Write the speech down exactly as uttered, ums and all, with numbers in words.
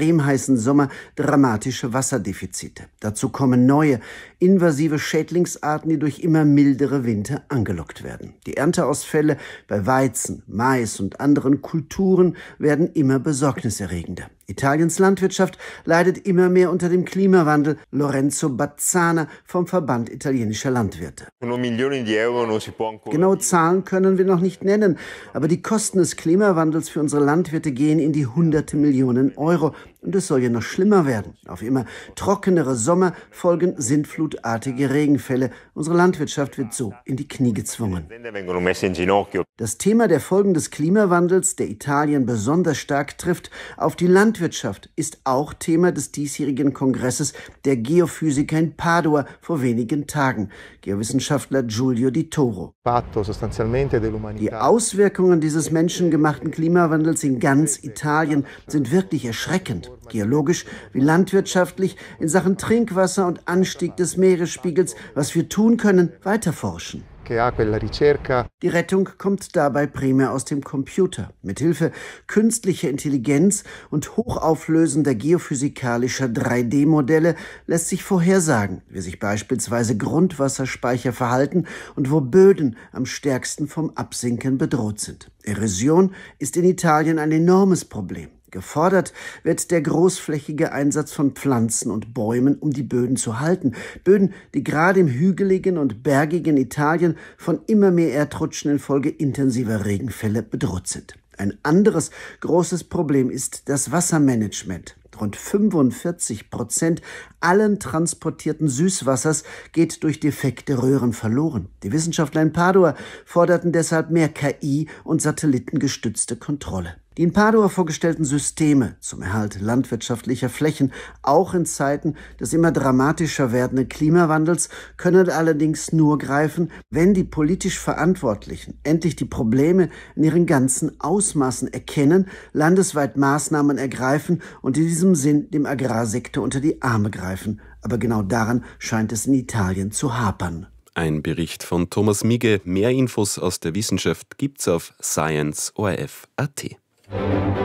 extrem heißen Sommer dramatische Wasserdefizite. Dazu kommen neue, invasive Schädlingsarten, die durch immer mildere Winter angelockt werden. Die Ernteausfälle bei Weizen, Mais und anderen Kulturen werden immer besorgniserregender. Italiens Landwirtschaft leidet immer mehr unter dem Klimawandel. Lorenzo Bazzana vom Verband italienischer Landwirte. Genaue Zahlen können wir noch nicht nennen, aber die Kosten des Klimawandels für unsere Landwirte gehen in die hunderte Millionen Euro. Und es soll ja noch schlimmer werden. Auf immer trockenere Sommer folgen sintflutartige Regenfälle. Unsere Landwirtschaft wird so in die Knie gezwungen. Das Thema der Folgen des Klimawandels, der Italien besonders stark trifft, auf die Landwirtschaft, ist auch Thema des diesjährigen Kongresses der Geophysiker in Padua vor wenigen Tagen. Geowissenschaftler Giulio Di Toro. Die Auswirkungen dieses menschengemachten Klimawandels in ganz Italien sind wirklich erschreckend. Geologisch wie landwirtschaftlich, in Sachen Trinkwasser und Anstieg des Meeresspiegels, was wir tun können, weiter forschen. Die Rettung kommt dabei primär aus dem Computer. Mithilfe künstlicher Intelligenz und hochauflösender geophysikalischer drei D Modelle lässt sich vorhersagen, wie sich beispielsweise Grundwasserspeicher verhalten und wo Böden am stärksten vom Absinken bedroht sind. Erosion ist in Italien ein enormes Problem. Gefordert wird der großflächige Einsatz von Pflanzen und Bäumen, um die Böden zu halten. Böden, die gerade im hügeligen und bergigen Italien von immer mehr Erdrutschen infolge intensiver Regenfälle bedroht sind. Ein anderes großes Problem ist das Wassermanagement. Rund fünfundvierzig Prozent allen transportierten Süßwassers geht durch defekte Röhren verloren. Die Wissenschaftler in Padua forderten deshalb mehr K I und satellitengestützte Kontrolle. Die in Padua vorgestellten Systeme zum Erhalt landwirtschaftlicher Flächen, auch in Zeiten des immer dramatischer werdenden Klimawandels, können allerdings nur greifen, wenn die politisch Verantwortlichen endlich die Probleme in ihren ganzen Ausmaßen erkennen, landesweit Maßnahmen ergreifen und in diesem Sinn dem Agrarsektor unter die Arme greifen. Aber genau daran scheint es in Italien zu hapern. Ein Bericht von Thomas Miege. Mehr Infos aus der Wissenschaft gibt's auf science punkt o r f punkt a t.